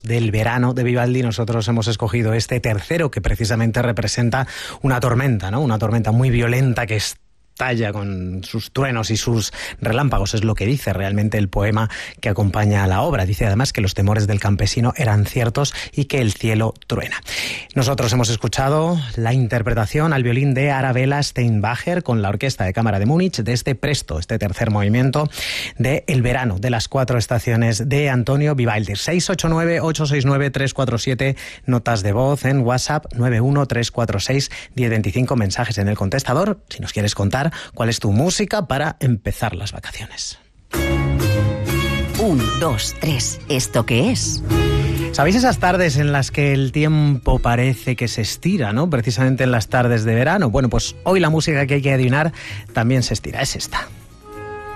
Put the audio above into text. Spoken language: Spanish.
del verano de Vivaldi, nosotros hemos escogido este tercero que precisamente representa una tormenta, ¿no? Una tormenta muy violenta que estalla con sus truenos y sus relámpagos, es lo que dice realmente el poema que acompaña a la obra. Dice además que los temores del campesino eran ciertos y que el cielo truena. Nosotros hemos escuchado la interpretación al violín de Arabella Steinbacher con la Orquesta de Cámara de Múnich de este Presto, este tercer movimiento de El verano de las 4 estaciones de Antonio Vivaldi. 689-869-347, notas de voz en WhatsApp 913461025, mensajes en el contestador si nos quieres contar cuál es tu música para empezar las vacaciones. 1, 2, 3, ¿esto qué es? ¿Sabéis esas tardes en las que el tiempo parece que se estira, ¿no? Precisamente en las tardes de verano. Bueno, pues hoy la música que hay que adivinar también se estira, es esta.